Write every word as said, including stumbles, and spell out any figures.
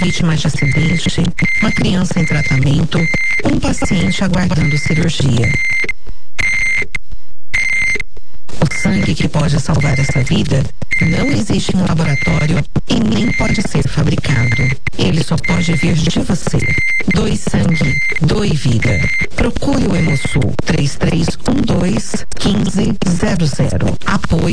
vítima de acidente, uma criança em tratamento, um paciente aguardando cirurgia. O sangue que pode salvar essa vida não existe em laboratório e nem pode ser fabricado. Ele só pode vir de você. Doe sangue, doe vida. Procure o Hemosul três três um dois, um cinco zero zero. Apoio